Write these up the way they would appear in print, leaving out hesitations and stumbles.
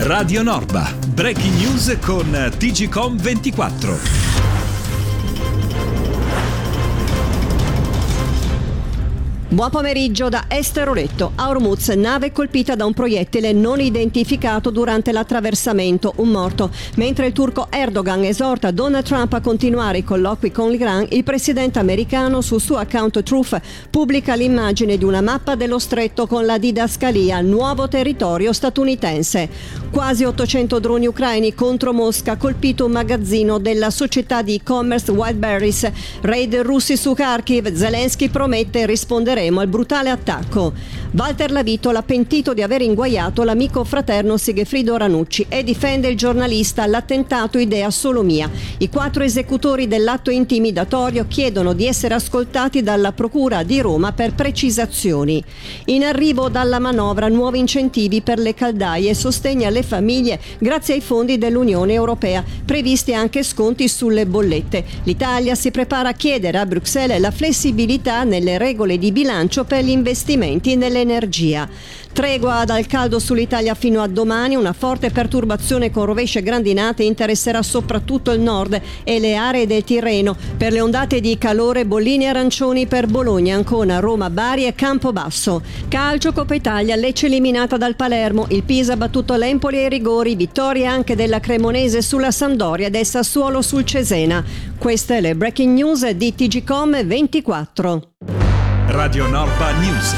Radio Norba, breaking news con TGcom 24. Buon pomeriggio da Esther Oretto. A Hormuz, nave colpita da un proiettile non identificato durante l'attraversamento, un morto. Mentre il turco Erdogan esorta Donald Trump a continuare i colloqui con l'Iran, il presidente americano sul suo account Truth pubblica l'immagine di una mappa dello stretto con la didascalia nuovo territorio statunitense. Quasi 800 droni ucraini contro Mosca, colpito un magazzino della società di e-commerce Wildberries. Raid russi su Kharkiv, Zelensky promette rispondere al brutale attacco. Walter Lavitola, pentito di aver inguaiato l'amico fraterno Sigefrido Ranucci, e difende il giornalista: l'attentato idea solo mia. I 4 esecutori dell'atto intimidatorio chiedono di essere ascoltati dalla Procura di Roma per precisazioni. In arrivo dalla manovra nuovi incentivi per le caldaie e sostegno alle famiglie grazie ai fondi dell'Unione Europea, previsti anche sconti sulle bollette. L'Italia si prepara a chiedere a Bruxelles la flessibilità nelle regole di bilancio per gli investimenti nell'energia. Tregua dal caldo sull'Italia fino a domani. Una forte perturbazione con rovesce e grandinate interesserà soprattutto il nord e le aree del Tirreno. Per le ondate di calore, bolline arancioni per Bologna, Ancona, Roma, Bari e Campobasso. Calcio, Coppa Italia, Lecce eliminata dal Palermo, il Pisa ha battuto l'Empoli ai rigori, vittoria anche della Cremonese sulla Sampdoria e del Sassuolo sul Cesena. Queste le breaking news di TGcom 24. Radio Norba News.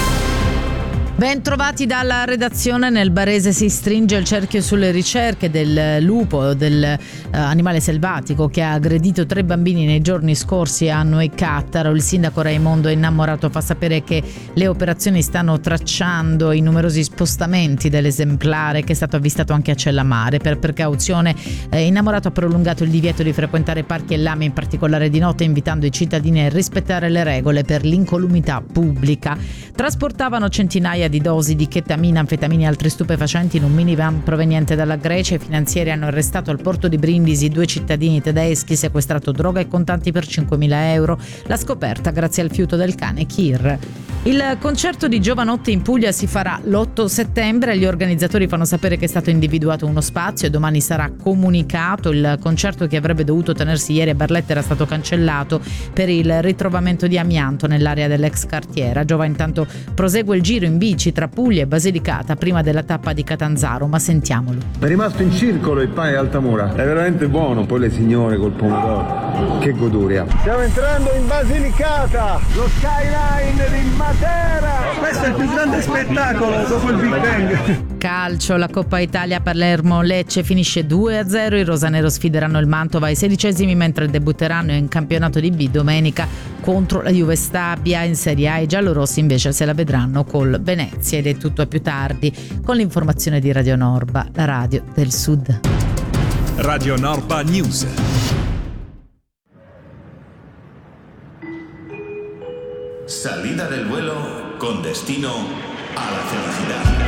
Ben trovati dalla redazione. Nel Barese si stringe il cerchio sulle ricerche del lupo, animale selvatico che ha aggredito 3 bambini nei giorni scorsi a Noecattaro. Il sindaco Raimondo Innamorato fa sapere che le operazioni stanno tracciando i numerosi spostamenti dell'esemplare, che è stato avvistato anche a Cellamare. Per precauzione Innamorato ha prolungato il divieto di frequentare parchi e lame, in particolare di notte, invitando i cittadini a rispettare le regole per l'incolumità pubblica. Trasportavano centinaia di dosi di chetamina, anfetamine e altri stupefacenti in un minivan proveniente dalla Grecia. I finanzieri hanno arrestato al porto di Brindisi 2 cittadini tedeschi, sequestrato droga e contanti per 5.000 euro. La scoperta grazie al fiuto del cane Kir. Il concerto di Giovanotti in Puglia si farà l'8 settembre. Gli organizzatori fanno sapere che è stato individuato uno spazio e domani sarà comunicato. Il concerto, che avrebbe dovuto tenersi ieri a Barletta, era stato cancellato per il ritrovamento di amianto nell'area dell'ex cartiera. Giova intanto prosegue il giro in bici tra Puglia e Basilicata prima della tappa di Catanzaro, ma sentiamolo. È rimasto in circolo il pane di Altamura, è veramente buono. Poi le signore col pomodoro, che goduria. Stiamo entrando in Basilicata, lo skyline di Matera. Questo è il più grande spettacolo dopo il Big Bang. Calcio, la Coppa Italia, Palermo-Lecce finisce 2-0. I rosanero sfideranno il Mantova ai 16esimi, mentre debutteranno in campionato di B domenica contro la Juve Stabia. In Serie A i giallorossi invece se la vedranno col Venezia. Ed è tutto a più tardi con l'informazione di Radio Norba, la radio del Sud. Radio Norba News. Salida del vuelo con destino a la felicidad.